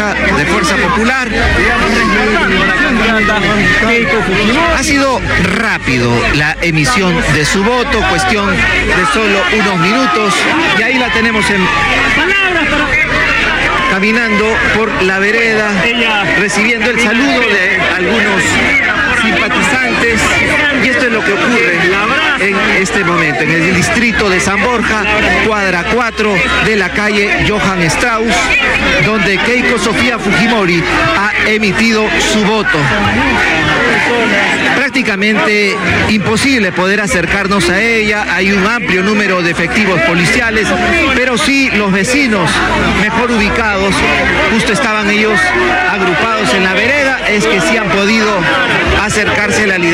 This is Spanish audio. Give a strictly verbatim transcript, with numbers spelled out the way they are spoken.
Borja de Fuerza Popular. Ha sido rápido la emisión de su voto, cuestión de solo unos minutos, y ahí la tenemos en... caminando por la vereda, recibiendo el saludo de algunos simpatizantes, y esto es lo que ocurre en este momento, en el distrito de San Borja, cuadra cuatro de la calle Johann Strauss, donde Keiko Sofía Fujimori ha emitido su voto. Prácticamente imposible poder acercarnos a ella, hay un amplio número de efectivos policiales, pero sí los vecinos mejor ubicados, justo estaban ellos agrupados en la vereda, es que sí han podido acercarse a la liderazgo.